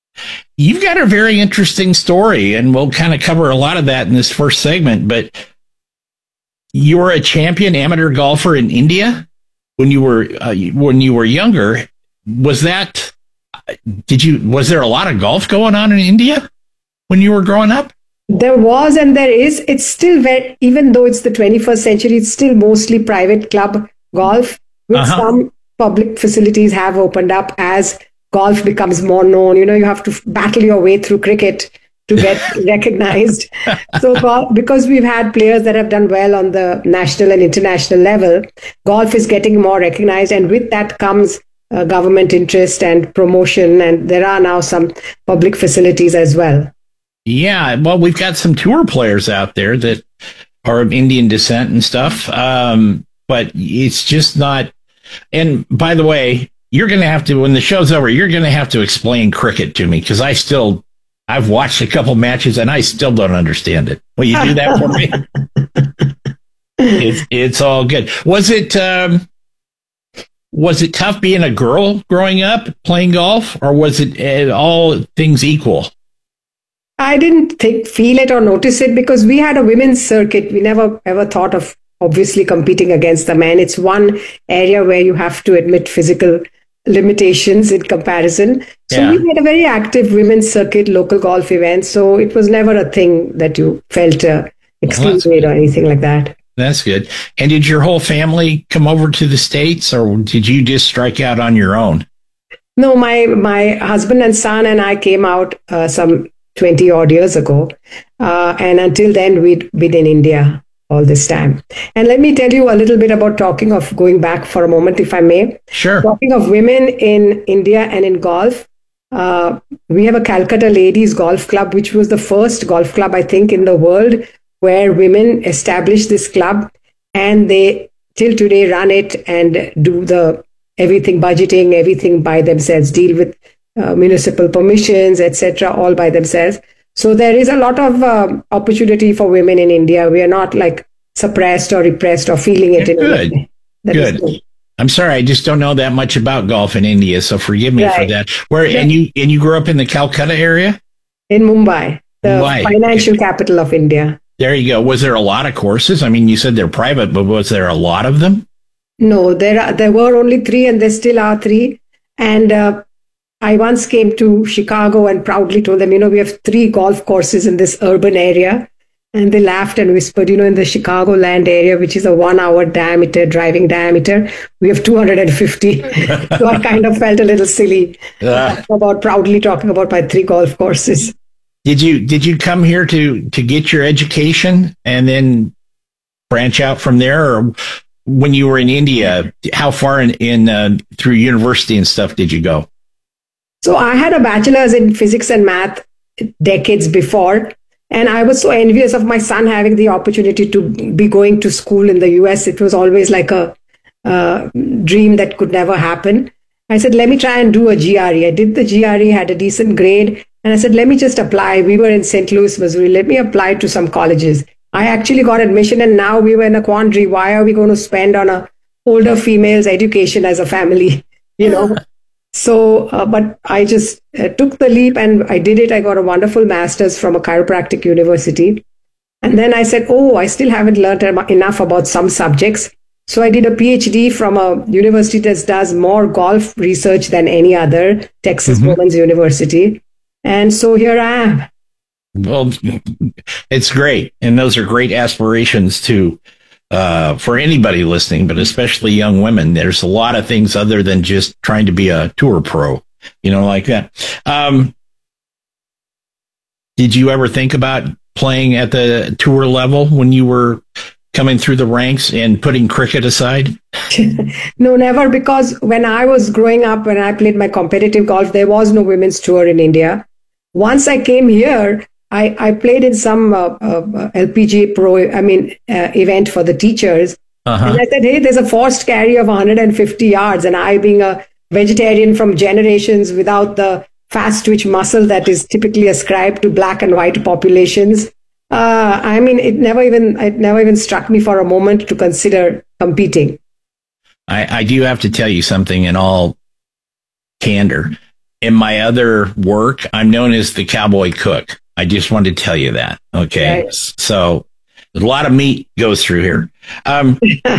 Speaker 17: You've got a very interesting story, and we'll kind of cover a lot of that in this first segment, but you were a champion amateur golfer in India when you were uh, when you were younger. Was that did you was there a lot of golf going on in India when you were growing up?
Speaker 18: There was, and there is. It's still very, even though it's the twenty-first century, it's still mostly private club golf, with uh-huh. some public facilities have opened up as golf becomes more known. You know, you have to battle your way through cricket to get recognized. So golf, because we've had players that have done well on the national and international level, golf is getting more recognized. And with that comes uh, government interest and promotion. And there are now some public facilities as well.
Speaker 17: Yeah, well, we've got some tour players out there that are of Indian descent and stuff. Um, but it's just not. And by the way, you're going to have to, when the show's over, you're going to have to explain cricket to me, because I still, I've watched a couple matches and I still don't understand it. Will you do that for me? it's, it's all good. Was it, um, was it tough being a girl growing up playing golf, or was it uh, all things equal?
Speaker 18: I didn't think, feel it or notice it, because we had a women's circuit. We never ever thought of obviously competing against the men. It's one area where you have to admit physical limitations in comparison. So yeah. We had a very active women's circuit, local golf events. So it was never a thing that you felt uh, excluded well, or anything like that.
Speaker 17: That's good. And did your whole family come over to the States, or did you just strike out on your own?
Speaker 18: No, my my husband and son and I came out uh, some twenty odd years ago. Uh, and until then, we'd been in India all this time. And let me tell you a little bit about talking of going back for a moment, if I may.
Speaker 17: Sure.
Speaker 18: Talking of women in India and in golf. Uh, we have a Calcutta Ladies Golf Club, which was the first golf club, I think, in the world where women established this club, and they till today run it and do the everything budgeting, everything by themselves, deal with uh, municipal permissions, et cetera, all by themselves. So there is a lot of um, opportunity for women in India. We are not like suppressed or repressed or feeling it.
Speaker 17: Yeah,
Speaker 18: in
Speaker 17: good.
Speaker 18: A way. That
Speaker 17: good.
Speaker 18: is good.
Speaker 17: I'm sorry, I just don't know that much about golf in India, so forgive me
Speaker 18: Right.
Speaker 17: for that. Where
Speaker 18: Yeah.
Speaker 17: and you and you grew up in the Calcutta area?
Speaker 18: In Mumbai, the
Speaker 17: Mumbai.
Speaker 18: financial capital of India.
Speaker 17: There you go. Was there a lot of courses? I mean, you said they're private, but was there a lot of them?
Speaker 18: No, there are, there were only three, and there still are three. And uh, I once came to Chicago and proudly told them, you know, we have three golf courses in this urban area. And they laughed and whispered, you know, in the Chicagoland area, which is a one-hour diameter, driving diameter, we have two hundred fifty. So I kind of felt a little silly
Speaker 17: Uh,
Speaker 18: about proudly talking about my three golf courses.
Speaker 17: did you did you come here to to get your education and then branch out from there, or when you were in India, how far in in uh, through university and stuff did you go?
Speaker 18: So I had a bachelor's in physics and math decades before. And I was so envious of my son having the opportunity to be going to school in the U S. It was always like a uh, dream that could never happen. I said, let me try and do a G R E. I did the G R E, had a decent grade. And I said, let me just apply. We were in Saint Louis, Missouri. Let me apply to some colleges. I actually got admission, and now we were in a quandary. Why are we going to spend on a older female's education as a family? You know? So, uh, but I just uh, took the leap and I did it. I got a wonderful master's from a chiropractic university. And then I said, oh, I still haven't learned enough about some subjects. So I did a PhD from a university that does more golf research than any other, Texas
Speaker 17: Mm-hmm.
Speaker 18: Women's University. And so here I am.
Speaker 17: Well, it's great, and those are great aspirations to uh, for anybody listening, but especially young women. There's a lot of things other than just trying to be a tour pro, you know, like that. Um, did you ever think about playing at the tour level when you were coming through the ranks and putting cricket aside?
Speaker 18: No, never, because when I was growing up, when I played my competitive golf, there was no women's tour in India. Once I came here, I, I played in some uh, uh, L P G A Pro, I mean, uh, event for the teachers.
Speaker 17: Uh-huh.
Speaker 18: And I said, hey, there's a forced carry of one hundred fifty yards. And I, being a vegetarian from generations without the fast twitch muscle that is typically ascribed to black and white populations, uh, I mean, it never even it never even struck me for a moment to consider competing.
Speaker 17: I, I do have to tell you something in all candor. In my other work, I'm known as the cowboy cook. I just wanted to tell you that. Okay.
Speaker 18: Right.
Speaker 17: So a lot of meat goes through here. Um,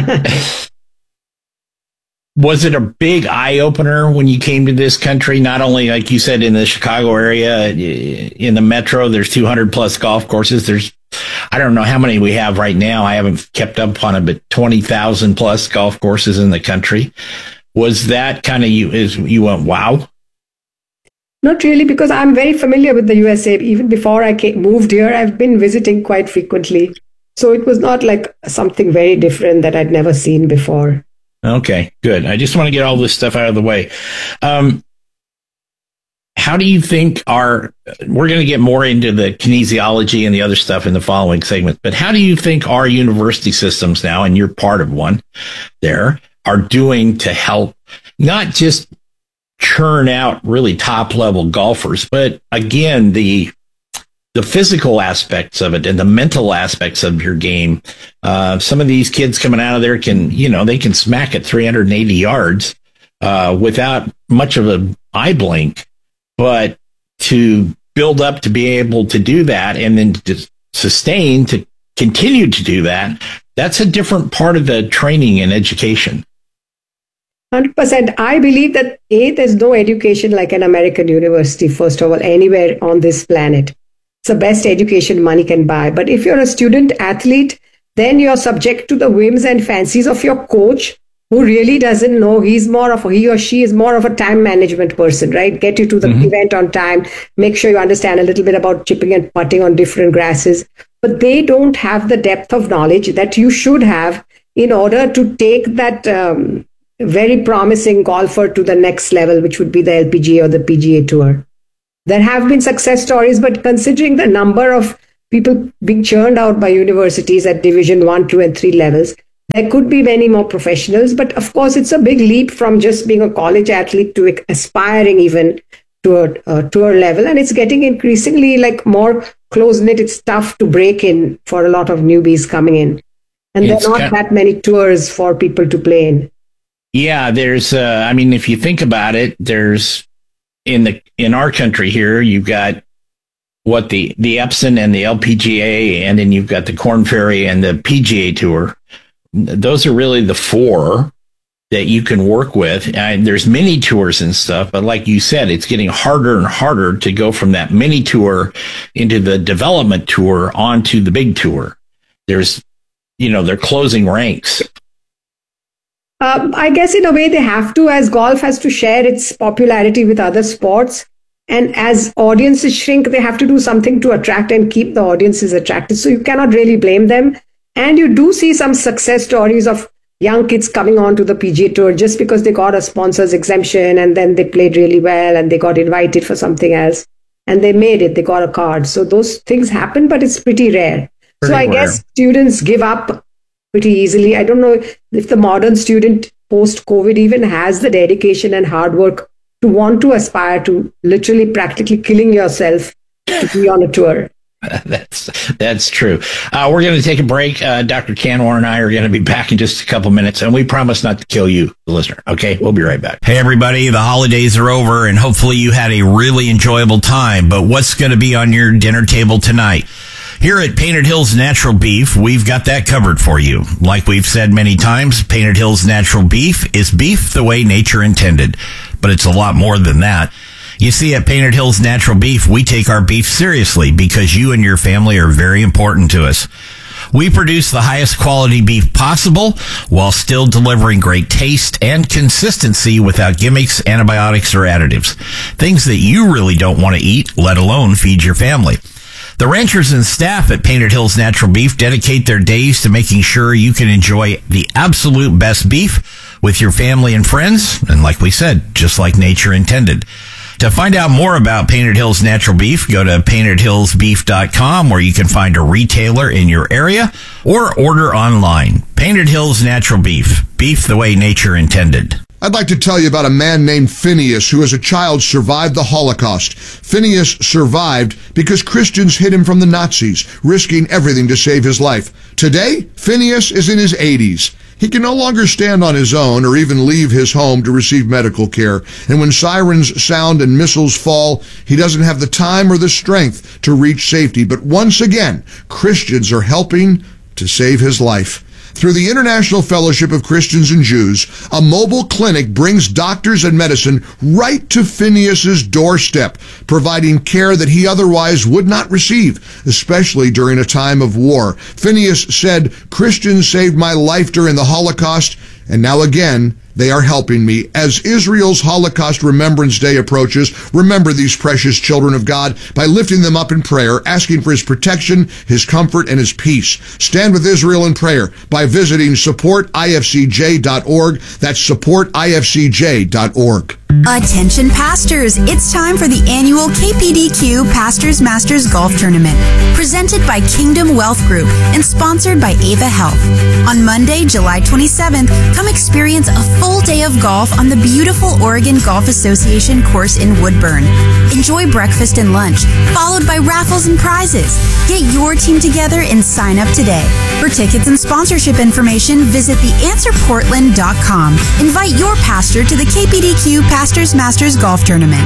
Speaker 17: was it a big eye opener when you came to this country? Not only, like you said, in the Chicago area, in the metro, there's two hundred plus golf courses. There's, I don't know how many we have right now. I haven't kept up on it, but twenty thousand plus golf courses in the country. Was that kind of you, is you went, wow?
Speaker 18: Not really, because I'm very familiar with the U S A. Even before I came, moved here, I've been visiting quite frequently. So it was not like something very different that I'd never seen before.
Speaker 17: Okay, good. I just want to get all this stuff out of the way. Um, how do you think our, we're going to get more into the kinesiology and the other stuff in the following segment, but how do you think our university systems now, and you're part of one there, are doing to help not just churn out really top level golfers, but again, the the physical aspects of it and the mental aspects of your game. Uh, some of these kids coming out of there can, you know, they can smack at three hundred eighty yards uh, without much of an eye blink, but to build up to be able to do that and then to sustain to continue to do that, that's a different part of the training and education.
Speaker 18: one hundred percent. I believe that, A, there's no education like an American university, first of all, anywhere on this planet. It's the best education money can buy. But if you're a student athlete, then you're subject to the whims and fancies of your coach, who really doesn't know. He's more of a, he or she is more of a time management person, right? Get you to the mm-hmm. event on time, make sure you understand a little bit about chipping and putting on different grasses. But they don't have the depth of knowledge that you should have in order to take that um, very promising golfer to the next level, which would be the L P G A or the P G A Tour. There have been success stories, but considering the number of people being churned out by universities at Division one, two, and three levels, there could be many more professionals. But of course, it's a big leap from just being a college athlete to aspiring even to a, a tour level. And it's getting increasingly like more close-knit. It's tough to break in for a lot of newbies coming in. And there are not kind of, that many tours for people to play in.
Speaker 17: Yeah, there's, uh, I mean, if you think about it, there's, in the in our country here, you've got what the, the Epson and the L P G A, and then you've got the Korn Ferry and the P G A Tour. Those are really the four that you can work with. And there's mini tours and stuff, but like you said, it's getting harder and harder to go from that mini tour into the development tour onto the big tour. There's, you know, they're closing ranks.
Speaker 18: Um, I guess in a way they have to, as golf has to share its popularity with other sports. And as audiences shrink, they have to do something to attract and keep the audiences attracted. So you cannot really blame them. And you do see some success stories of young kids coming on to the P G A Tour just because they got a sponsor's exemption and then they played really well and they got invited for something else and they made it, they got a card. So those things happen, but it's pretty rare. Pretty so I rare. guess students give up pretty easily. I don't know if the modern student post-COVID even has the dedication and hard work to want to aspire to literally practically killing yourself to be on a tour.
Speaker 17: That's that's true. Uh, we're going to take a break. Uh, Doctor Kanwar and I are going to be back in just a couple minutes, and we promise not to kill you, the listener. Okay, we'll be right back.
Speaker 19: Hey, everybody, the holidays are over, and hopefully you had a really enjoyable time. But what's going to be on your dinner table tonight? Here at Painted Hills Natural Beef, we've got that covered for you. Like we've said many times, Painted Hills Natural Beef is beef the way nature intended. But it's a lot more than that. You see, at Painted Hills Natural Beef, we take our beef seriously because you and your family are very important to us. We produce the highest quality beef possible while still delivering great taste and consistency without gimmicks, antibiotics, or additives. Things that you really don't want to eat, let alone feed your family. The ranchers and staff at Painted Hills Natural Beef dedicate their days to making sure you can enjoy the absolute best beef with your family and friends, and like we said, just like nature intended. To find out more about Painted Hills Natural Beef, go to painted hills beef dot com, where you can find a retailer in your area or order online. Painted Hills Natural Beef, beef the way nature intended.
Speaker 20: I'd like to tell you about a man named Phineas who as a child survived the Holocaust. Phineas survived because Christians hid him from the Nazis, risking everything to save his life. Today, Phineas is in his eighties. He can no longer stand on his own or even leave his home to receive medical care. And when sirens sound and missiles fall, he doesn't have the time or the strength to reach safety. But once again, Christians are helping to save his life. Through the International Fellowship of Christians and Jews, a mobile clinic brings doctors and medicine right to Phineas's doorstep, providing care that he otherwise would not receive, especially during a time of war. Phineas said, "Christians saved my life during the Holocaust, and now again, they are helping me." As Israel's Holocaust Remembrance Day approaches, remember these precious children of God by lifting them up in prayer, asking for his protection, his comfort, and his peace. Stand with Israel in prayer by visiting support I F C J dot org. That's support I F C J dot org.
Speaker 21: Attention pastors, it's time for the annual K P D Q Pastors Masters Golf Tournament, presented by Kingdom Wealth Group and sponsored by Ava Health. On Monday, July twenty-seventh, come experience a full day of golf on the beautiful Oregon Golf Association course in Woodburn. Enjoy breakfast and lunch, followed by raffles and prizes. Get your team together and sign up today. For tickets and sponsorship information, visit the answer portland dot com. Invite your pastor to the K P D Q Pastors Masters Golf Tournament.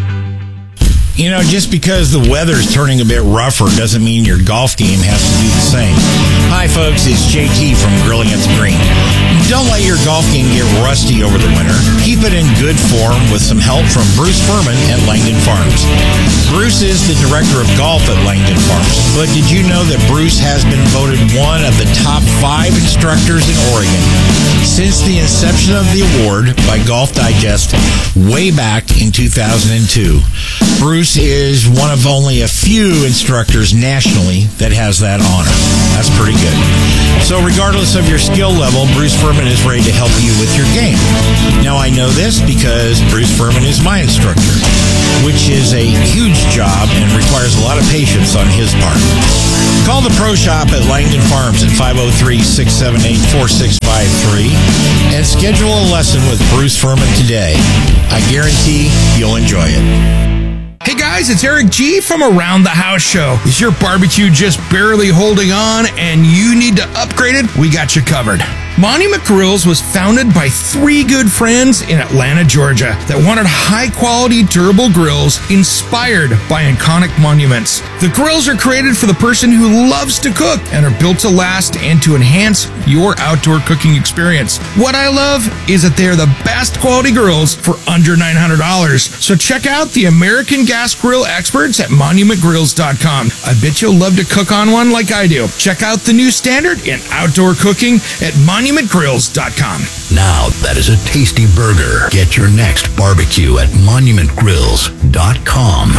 Speaker 19: You know, just because the weather's turning a bit rougher doesn't mean your golf game has to do the same. Hi, folks, it's J T from Grilling at the Green. Don't let your golf game get rusty over the winter. Keep it in good form with some help from Bruce Furman at Langdon Farms. Bruce is the director of golf at Langdon Farms, but did you know that Bruce has been voted one of the top five instructors in Oregon since the inception of the award by Golf Digest way back in two thousand two? Bruce is one of only a few instructors nationally that has that honor. That's pretty good. So regardless of your skill level, Bruce Furman is ready to help you with your game. Now I know this because Bruce Furman is my instructor, which is a huge job and requires a lot of patience on his part. Call the Pro Shop at Langdon Farms at five oh three, six seven eight, four six five three and schedule a lesson with Bruce Furman today. I guarantee you'll enjoy it.
Speaker 2: Hey guys, it's Eric G from Around the House Show. Is your barbecue just barely holding on and you need to upgrade it? We got you covered. Monument Grills was founded by three good friends in Atlanta, Georgia that wanted high-quality, durable grills inspired by iconic monuments. The grills are created for the person who loves to cook and are built to last and to enhance your outdoor cooking experience. What I love is that they are the best quality grills for under nine hundred dollars. So check out the American Gas Grill experts at monument grills dot com. I bet you'll love to cook on one like I do. Check out the new standard in outdoor cooking at monument grills dot com.
Speaker 3: Now that is a tasty burger. Get your next barbecue at monument grills dot com.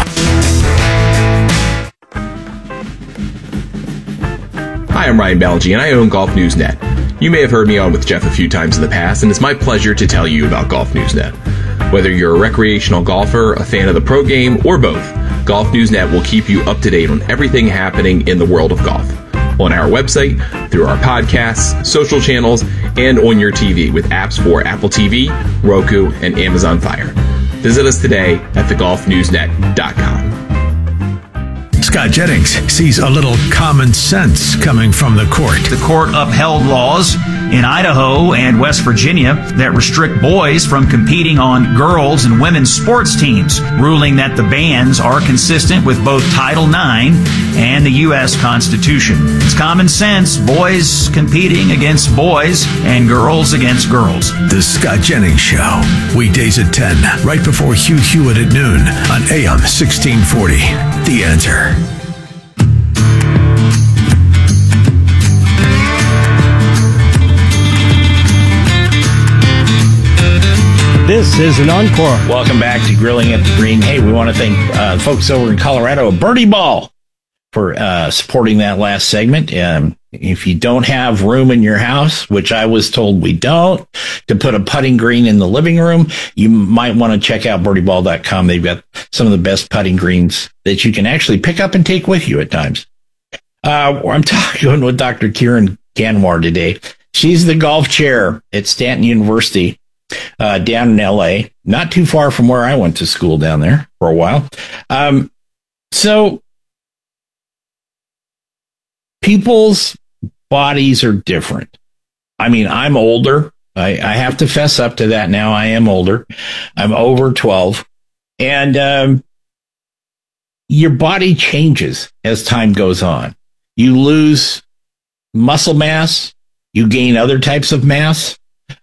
Speaker 22: Hi, I'm Ryan Balaji, and I own Golf News Net. You may have heard me on with Jeff a few times in the past, and it's my pleasure to tell you about Golf News Net. Whether you're a recreational golfer, a fan of the pro game, or both, Golf News Net will keep you up to date on everything happening in the world of golf. On our website, through our podcasts, social channels, and on your T V with apps for Apple T V, Roku, and Amazon Fire. Visit us today at the golf news net dot com.
Speaker 3: Scott Jennings sees a little common sense coming from the court.
Speaker 23: The court upheld laws in Idaho and West Virginia that restrict boys from competing on girls' and women's sports teams, ruling that the bans are consistent with both Title nine and the U S Constitution. It's common sense, boys competing against boys and girls against girls.
Speaker 3: The Scott Jennings Show, weekdays at ten, right before Hugh Hewitt at noon on A M sixteen forty. The Answer.
Speaker 24: This is an encore.
Speaker 17: Welcome back to Grilling at the Green. Hey, we want to thank uh, folks over in Colorado, Birdie Ball, for uh, supporting that last segment. Um, if you don't have room in your house, which I was told we don't, to put a putting green in the living room, you might want to check out birdie ball dot com. They've got some of the best putting greens that you can actually pick up and take with you at times. Uh, I'm talking with Doctor Kieran Kanwar today. She's the golf chair at Stanton University. Uh, down in L A, not too far from where I went to school down there for a while. Um, so people's bodies are different. I mean, I'm older. I, I have to fess up to that now. I am older. I'm over twelve. And um, your body changes as time goes on. You lose muscle mass. You gain other types of mass.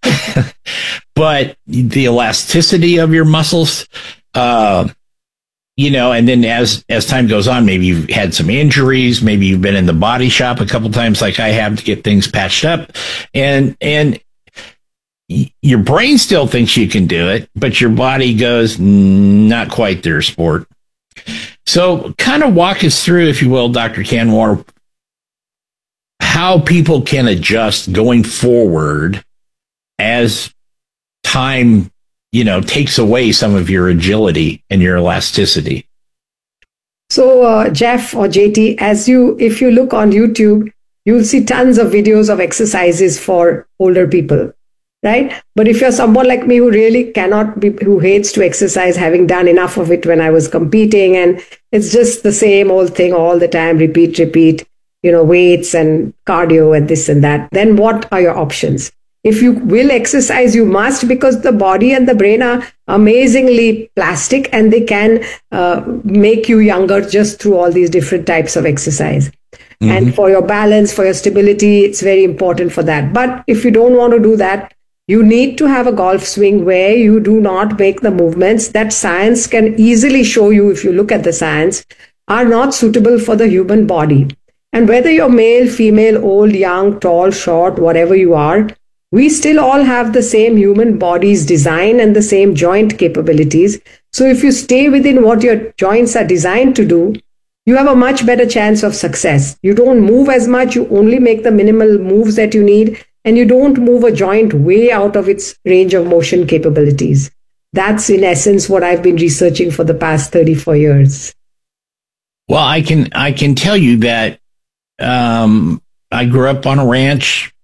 Speaker 17: But the elasticity of your muscles, uh, you know, and then as, as time goes on, maybe you've had some injuries, maybe you've been in the body shop a couple times like I have to get things patched up, and, and your brain still thinks you can do it, but your body goes, not quite there, sport. So kind of walk us through, if you will, Doctor Kanwar, how people can adjust going forward as time, you know, takes away some of your agility and your elasticity.
Speaker 18: So, uh, Jeff or J T, as you, if you look on YouTube, you'll see tons of videos of exercises for older people, right? But if you're someone like me who really cannot be, who hates to exercise, having done enough of it when I was competing, and it's just the same old thing all the time, repeat, repeat, you know, weights and cardio and this and that, then what are your options? If you will exercise, you must, because the body and the brain are amazingly plastic and they can uh, make you younger just through all these different types of exercise. Mm-hmm. And for your balance, for your stability, it's very important for that. But if you don't want to do that, you need to have a golf swing where you do not make the movements that science can easily show you, if you look at the science, are not suitable for the human body. And whether you're male, female, old, young, tall, short, whatever you are, we still all have the same human body's design and the same joint capabilities. So if you stay within what your joints are designed to do, you have a much better chance of success. You don't move as much, you only make the minimal moves that you need, and you don't move a joint way out of its range of motion capabilities. That's in essence what I've been researching for the past thirty-four years.
Speaker 17: Well, I can I can tell you that um, I grew up on a ranch